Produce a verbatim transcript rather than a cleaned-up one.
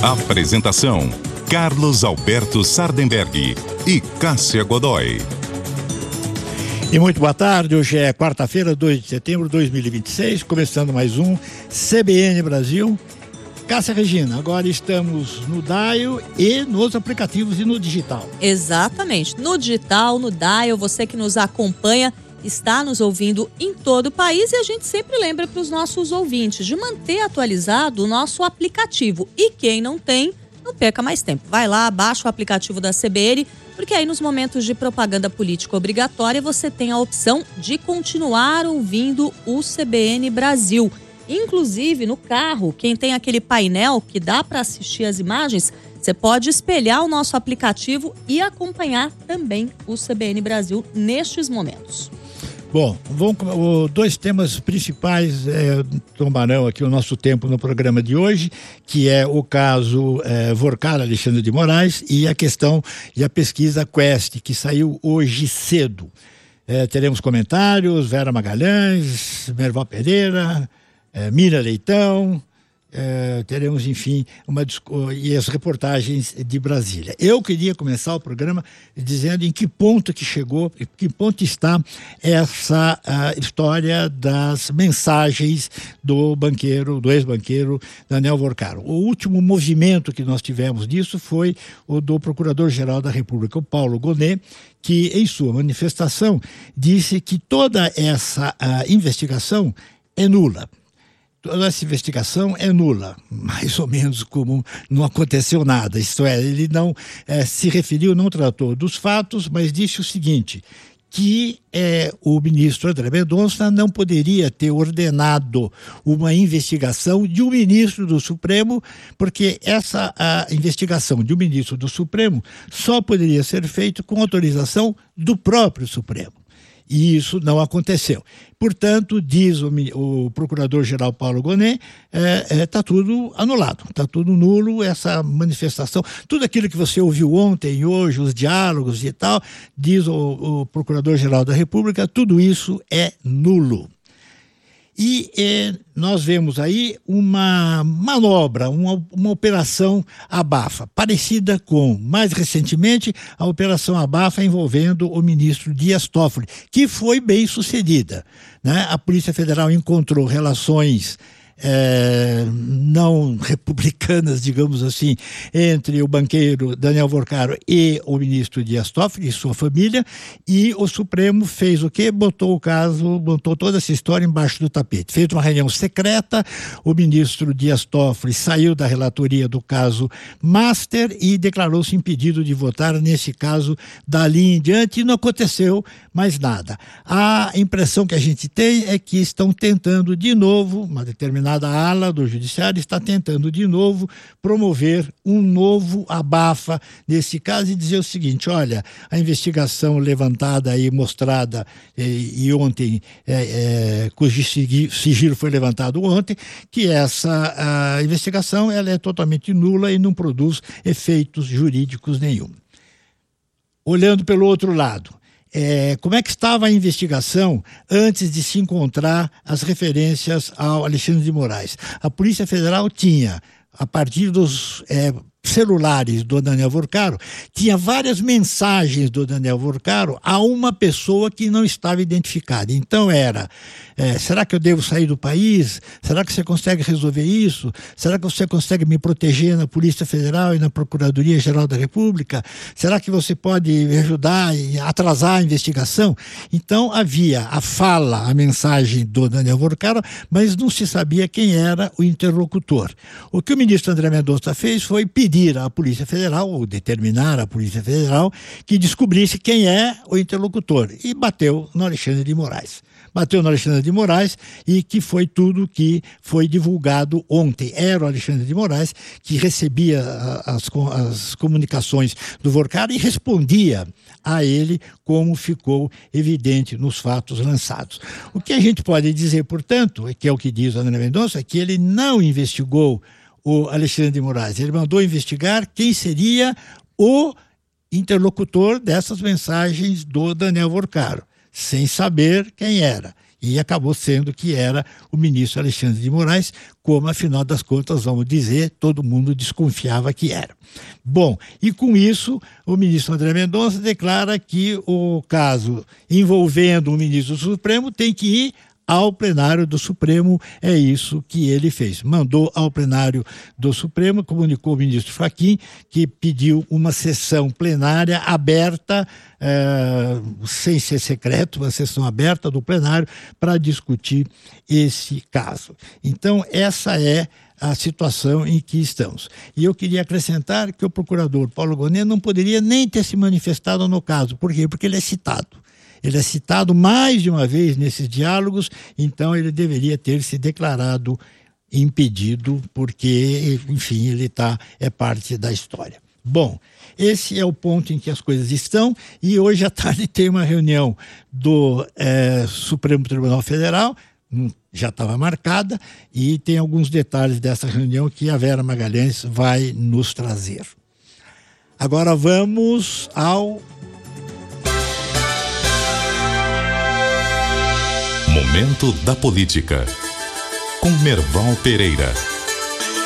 Apresentação: Carlos Alberto Sardenberg e Cássia Godoy. E muito boa tarde, hoje é quarta-feira, dois de setembro de dois mil e vinte e seis, começando mais um C B N Brasil. Cássia Regina, agora estamos no Dial e nos aplicativos e no digital. Exatamente, no digital, no Dial, você que nos acompanha está nos ouvindo em todo o país e a gente sempre lembra para os nossos ouvintes de manter atualizado o nosso aplicativo. E quem não tem, não perca mais tempo. Vai lá, baixa o aplicativo da C B N, porque aí nos momentos de propaganda política obrigatória você tem a opção de continuar ouvindo o C B N Brasil. Inclusive no carro, quem tem aquele painel que dá para assistir as imagens, você pode espelhar o nosso aplicativo e acompanhar também o C B N Brasil nestes momentos. Bom, vamos, dois temas principais é, tomarão aqui o nosso tempo no programa de hoje, que é o caso é, Vorcar Alexandre de Moraes e a questão e a pesquisa Quest, que saiu hoje cedo. É, teremos comentários, Vera Magalhães, Merval Pereira, é, Mira Leitão, é, teremos, enfim, uma, e as reportagens de Brasília. Eu queria começar o programa dizendo em que ponto que chegou, em que ponto está essa a história das mensagens do banqueiro, do ex-banqueiro Daniel Vorcar. O último movimento que nós tivemos disso foi o do Procurador-Geral da República, o Paulo Gonet, que em sua manifestação disse que toda essa a investigação é nula. Toda essa investigação é nula, mais ou menos como não aconteceu nada. Isto é, ele não é, se referiu, não tratou dos fatos, mas disse o seguinte, que é, o ministro André Mendonça não poderia ter ordenado uma investigação de um ministro do Supremo, porque essa a investigação de um ministro do Supremo só poderia ser feita com autorização do próprio Supremo. E isso não aconteceu. Portanto, diz o, o Procurador-Geral Paulo Gonet, está é, é, tudo anulado, está tudo nulo, essa manifestação, tudo aquilo que você ouviu ontem, hoje, os diálogos e tal, diz o, o Procurador-Geral da República, tudo isso é nulo. E eh, nós vemos aí uma manobra, uma, uma operação abafa, parecida com, mais recentemente, a operação abafa envolvendo o ministro Dias Toffoli, que foi bem sucedida, né? A Polícia Federal encontrou relações É, não republicanas, digamos assim, entre o banqueiro Daniel Vorcar e o ministro Dias Toffoli e sua família, e o Supremo fez o quê? Botou o caso, botou toda essa história embaixo do tapete. Fez uma reunião secreta, o ministro Dias Toffoli saiu da relatoria do caso Master e declarou-se impedido de votar nesse caso dali em diante, e não aconteceu mais nada. A impressão que a gente tem é que estão tentando de novo, uma determinada a ala do judiciário está tentando de novo promover um novo abafa nesse caso e dizer o seguinte, olha, a investigação levantada aí, mostrada e, e ontem, é, é, cujo sigilo foi levantado ontem, que essa a investigação ela é totalmente nula e não produz efeitos jurídicos nenhum. Olhando pelo outro lado, É, como é que estava a investigação antes de se encontrar as referências ao Alexandre de Moraes? A Polícia Federal tinha, a partir dos é, celulares do Daniel Vorcar, tinha várias mensagens do Daniel Vorcar a uma pessoa que não estava identificada. Então era, é, será que eu devo sair do país? Será que você consegue resolver isso? Será que você consegue me proteger na Polícia Federal e na Procuradoria-Geral da República? Será que você pode me ajudar e atrasar a investigação? Então havia a fala, a mensagem do Daniel Vorcar, mas não se sabia quem era o interlocutor. O que o ministro André Mendonça fez foi pedir à Polícia Federal, ou determinar à Polícia Federal, que descobrisse quem é o interlocutor. E bateu no Alexandre de Moraes. Bateu no Alexandre de Moraes e que foi tudo que foi divulgado ontem. Era o Alexandre de Moraes que recebia as, as comunicações do Vorcar e respondia a ele, como ficou evidente nos fatos lançados. O que a gente pode dizer, portanto, que é o que diz o André Mendonça, é que ele não investigou o Alexandre de Moraes. Ele mandou investigar quem seria o interlocutor dessas mensagens do Daniel Vorcar, sem saber quem era. E acabou sendo que era o ministro Alexandre de Moraes, como afinal das contas, vamos dizer, todo mundo desconfiava que era. Bom, e com isso, o ministro André Mendonça declara que o caso envolvendo o ministro do Supremo tem que ir ao plenário do Supremo. É isso que ele fez. Mandou ao plenário do Supremo, comunicou o ministro Fachin que pediu uma sessão plenária aberta, é, sem ser secreto, uma sessão aberta do plenário para discutir esse caso. Então, essa é a situação em que estamos. E eu queria acrescentar que o procurador Paulo Gonet não poderia nem ter se manifestado no caso. Por quê? Porque ele é citado. Ele é citado mais de uma vez nesses diálogos, então ele deveria ter se declarado impedido, porque, enfim, ele tá, é parte da história. Bom, esse é o ponto em que as coisas estão, e hoje à tarde tem uma reunião do é, Supremo Tribunal Federal, já estava marcada, e tem alguns detalhes dessa reunião que a Vera Magalhães vai nos trazer. Agora vamos ao... Momento da Política, com Merval Pereira.